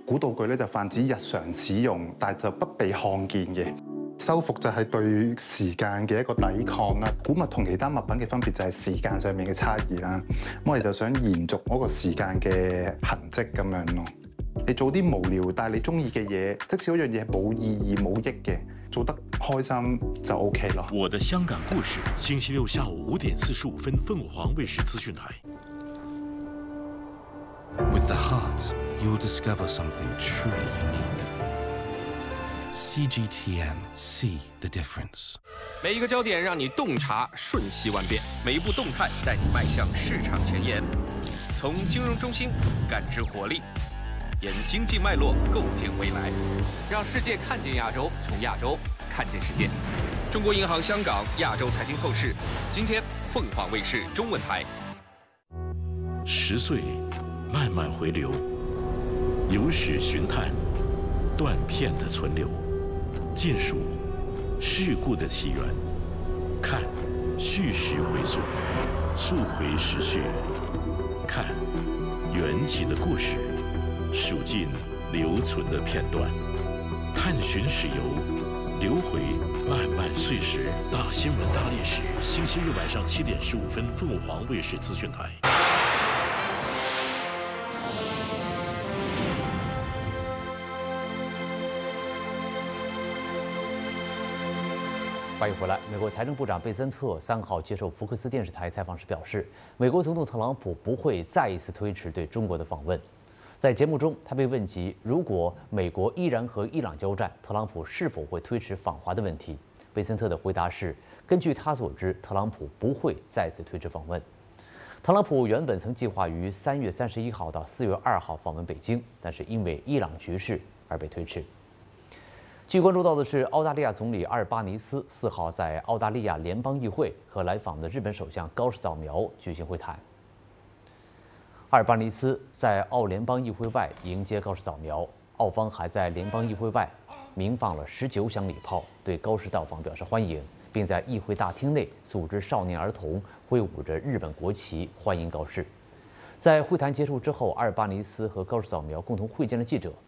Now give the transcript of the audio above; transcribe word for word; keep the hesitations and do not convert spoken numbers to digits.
古道具咧就泛指日常使用，但係就不被看見嘅。修復就係對時間嘅一個抵抗啦。古物同其他物品嘅分別就係時間上面嘅差異啦。咁我哋就想延續嗰個時間嘅痕跡咁樣咯。你做啲無聊但係你中意嘅嘢，即使嗰樣嘢係冇意義冇益嘅，做得開心就 OK 咯。 我的香港故事，星期六下午五點四十五分，鳳凰衛視資訊台。 With the heart, you'll discover something truly unique. C G T M, see the difference. 每一个焦点让你洞察瞬息万变，每一步动态带你迈向市场前沿。从金融中心感知活力，沿经济脉络构建未来，让世界看见亚洲，从亚洲看见世界。中国银行香港亚洲财经透视，今天凤凰卫视中文台。 十岁，慢慢回流，有史寻探，断片的存留，尽数事故的起源，看叙事回溯，溯回时序，看缘起的故事，数尽留存的片段，探寻史游，流回漫漫岁时。大新闻大历史，星期日晚上七点十五分，凤凰卫视资讯台。 欢迎回来。美国财政部长贝森特三号接受福克斯电视台采访时表示，美国总统特朗普不会再一次推迟对中国的访问。在节目中，他被问及如果美国依然和伊朗交战，特朗普是否会推迟访华的问题，贝森特的回答是：根据他所知，特朗普不会再次推迟访问。特朗普原本曾计划于三月三十一号到四月二号访问北京，但是因为伊朗局势而被推迟。据关注到的是，澳大利亚总理阿尔巴尼斯四号在澳大利亚联邦议会和来访的日本首相高市早苗举行会谈。阿尔巴尼斯在澳联邦议会外迎接高市早苗，澳方还在联邦议会外鸣放了十九响礼炮，对高市到访表示欢迎，并在议会大厅内组织少年儿童挥舞着日本国旗欢迎高市。在会谈结束之后，阿尔巴尼斯和高市早苗共同会见了记者。